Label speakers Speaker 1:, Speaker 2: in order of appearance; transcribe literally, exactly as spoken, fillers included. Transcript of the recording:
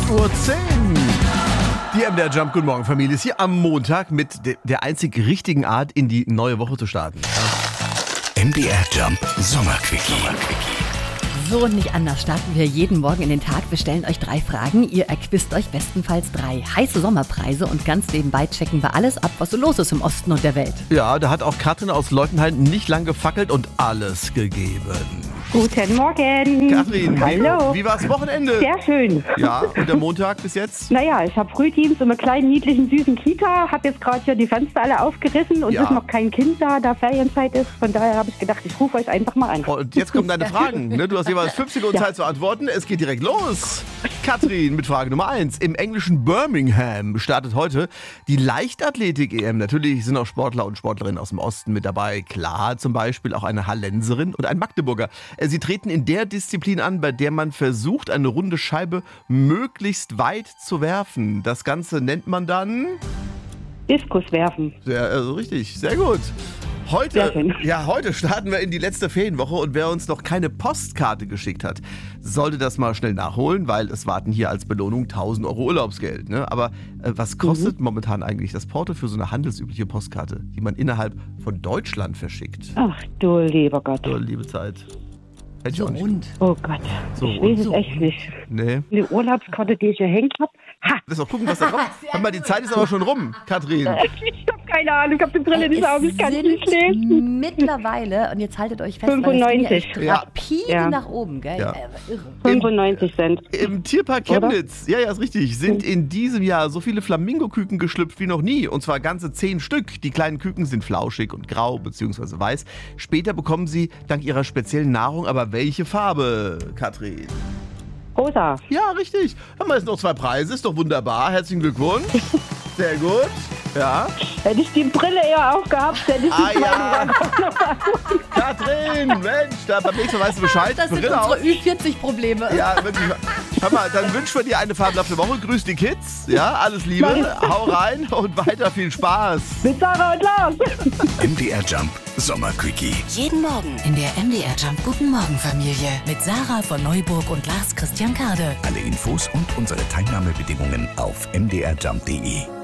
Speaker 1: acht Uhr zehn. Die M D R Jump, guten Morgen Familie, ist hier am Montag mit de- der einzig richtigen Art in die neue Woche zu starten.
Speaker 2: M D R Jump Sommerquickie.
Speaker 3: So und nicht anders starten wir jeden Morgen in den Tag. Wir stellen euch drei Fragen. Ihr erquist euch bestenfalls drei heiße Sommerpreise und ganz nebenbei checken wir alles ab, was so los ist im Osten und der Welt.
Speaker 1: Ja, da hat auch Katrin aus Leutenhain nicht lang gefackelt und alles gegeben.
Speaker 4: Guten Morgen.
Speaker 1: Katrin,
Speaker 4: Hallo.
Speaker 1: wie, wie war's Wochenende?
Speaker 4: Sehr schön.
Speaker 1: Ja, und der Montag bis jetzt?
Speaker 4: Naja, ich habe Frühdienst in einer kleinen, niedlichen, süßen Kita. Habe jetzt gerade hier die Fenster alle aufgerissen und
Speaker 1: Ja.
Speaker 4: ist noch kein Kind da, da Ferienzeit ist. Von daher habe ich gedacht, ich rufe euch einfach mal an.
Speaker 1: Und jetzt kommen deine Fragen. Ne? Du hast jeweils fünf Sekunden Zeit zu antworten. Es geht direkt los. Katrin mit Frage Nummer eins. Im englischen Birmingham startet heute die Leichtathletik-E M. Natürlich sind auch Sportler und Sportlerinnen aus dem Osten mit dabei. Klar, zum Beispiel auch eine Hallenserin und ein Magdeburger. Sie treten in der Disziplin an, bei der man versucht, eine runde Scheibe möglichst weit zu werfen. Das Ganze nennt man dann...
Speaker 4: Diskus werfen.
Speaker 1: Sehr, also richtig, sehr gut.
Speaker 4: Sehr
Speaker 1: Heute,
Speaker 4: schön.
Speaker 1: ja, heute starten wir in die letzte Ferienwoche und wer uns noch keine Postkarte geschickt hat, sollte das mal schnell nachholen, weil es warten hier als Belohnung tausend Euro Urlaubsgeld. Ne? Aber äh, was kostet mhm. momentan eigentlich das Porto für so eine handelsübliche Postkarte, die man innerhalb von Deutschland verschickt?
Speaker 4: Ach du lieber Gott.
Speaker 1: So, liebe Zeit. Hätte ich
Speaker 3: So
Speaker 1: auch nicht.
Speaker 3: rund.
Speaker 4: Oh Gott.
Speaker 1: So,
Speaker 4: ich weiß es
Speaker 3: so.
Speaker 4: echt nicht.
Speaker 1: Nee.
Speaker 4: Die Urlaubskarte, die ich hier hängt habe. Ha!
Speaker 1: Lass doch gucken, was da drauf ist. Hör mal, die Zeit ist aber schon rum, Katrin.
Speaker 4: Ich habe keine Ahnung, ich habe die Brille nicht auf, ich kann
Speaker 3: Es
Speaker 4: nicht
Speaker 3: sind
Speaker 4: lesen.
Speaker 3: mittlerweile, und jetzt haltet euch fest,
Speaker 4: fünfundneunzig.
Speaker 3: weil es
Speaker 1: Ja.
Speaker 3: rapide
Speaker 4: Ja.
Speaker 3: nach oben, gell?
Speaker 1: Ja.
Speaker 3: Äh, irre.
Speaker 4: fünfundneunzig Cent.
Speaker 1: Im Tierpark
Speaker 4: Oder?
Speaker 1: Chemnitz, ja, ja, ist richtig, sind in diesem Jahr so viele Flamingoküken geschlüpft wie noch nie. Und zwar ganze zehn Stück. Die kleinen Küken sind flauschig und grau bzw. weiß. Später bekommen sie dank ihrer speziellen Nahrung aber welche Farbe, Katrin?
Speaker 4: Rosa.
Speaker 1: Ja, richtig. Haben wir jetzt noch zwei Preise, ist doch wunderbar. Herzlichen Glückwunsch. Sehr gut. Ja.
Speaker 4: Hätte ich die Brille eher aufgehabt, hätte ich die
Speaker 1: Ah,
Speaker 4: zweite
Speaker 1: ja.
Speaker 4: Frage.
Speaker 1: Katrin, Mensch, da beim nächsten Mal weißt du Bescheid.
Speaker 3: Das sind
Speaker 1: Brille
Speaker 3: unsere
Speaker 1: auf.
Speaker 3: Ü vierzig Probleme.
Speaker 1: Ja, wirklich. Hör mal, dann wünschen wir dir eine fabelhafte Woche. Grüß die Kids. Ja, alles Liebe. Hau rein und weiter viel Spaß.
Speaker 4: Mit Sarah und Lars.
Speaker 2: M D R Jump Sommerquickie.
Speaker 5: Jeden Morgen in der M D R Jump Guten Morgen Familie mit Sarah von Neuburg und Lars Christian Kade.
Speaker 2: Alle Infos und unsere Teilnahmebedingungen auf m d r jump punkt d e.